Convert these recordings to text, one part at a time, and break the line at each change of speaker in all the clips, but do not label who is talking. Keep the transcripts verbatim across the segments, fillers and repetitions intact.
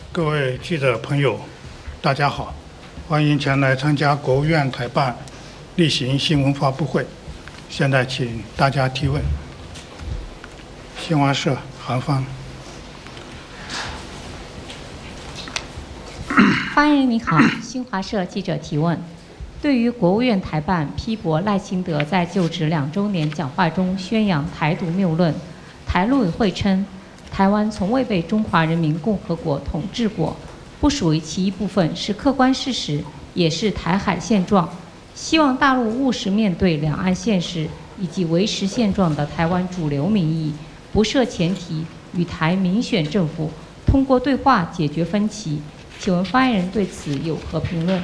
各位记者朋友，大家好，欢迎前来参加国务院台办例行新闻发布会。现在请大家提问。新华社韩芳。
发言人你好，新华社记者提问：对于国务院台办批驳赖清德在就职两周年讲话中宣扬台独谬论，台陆委会称，台湾从未被中华人民共和国统治过，不属于其一部分是客观事实，也是台海现状。希望大陆务实面对两岸现实以及维持现状的台湾主流民意，不设前提，与台民选政府通过对话解决分歧。请问发言人对此有何评论？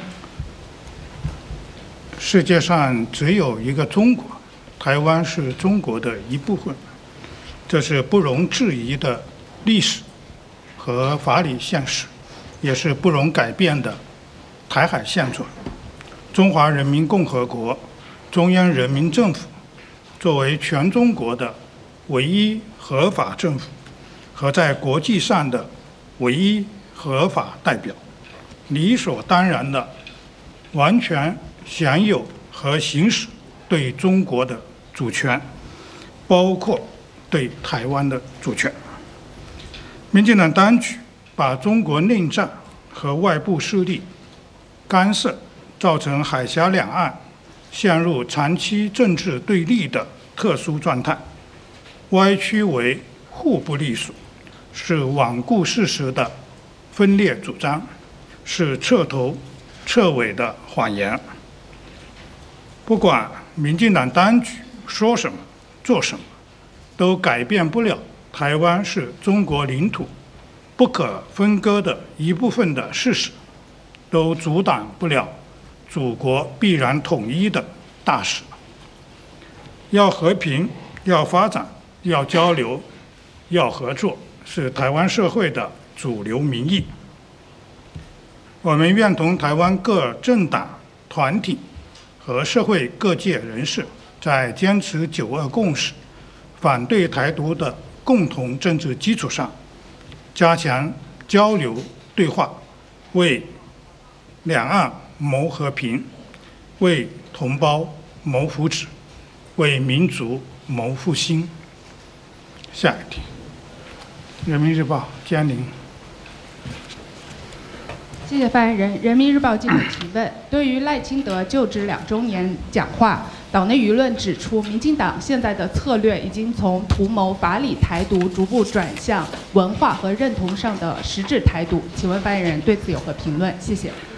世界上只有一个中国，台湾是中国的一部分，这是不容置疑的历史和法理现实，也是不容改变的台海现状。中华人民共和国中央人民政府作为全中国的唯一合法政府和在国际上的唯一合法代表，理所当然的完全享有和行使对中国的主权，包括对台湾的主权。民进党当局把中国内战和外部势力干涉造成海峡两岸陷入长期政治对立的特殊状态，歪曲为互不隶属，是罔顾事实的分裂主张，是彻头彻尾的谎言。不管民进党当局说什么做什么，都改变不了台湾是中国领土不可分割的一部分的事实，都阻挡不了祖国必然统一的大势。要和平，要发展，要交流，要合作，是台湾社会的主流民意。我们愿同台湾各政党、团体和社会各界人士，在坚持九二共识、反对台独的共同政治基础上，加强交流对话，为两岸谋和平，为同胞谋福祉，为民族谋复兴。下一题，人民日报江宁。
谢谢发言人。人民日报记者提问：对于赖清德就职两周年讲话，岛内舆论指出，民进党现在的策略已经从图谋法理台独，逐步转向文化和认同上的实质台独。请问发言人对此有何评论？谢谢。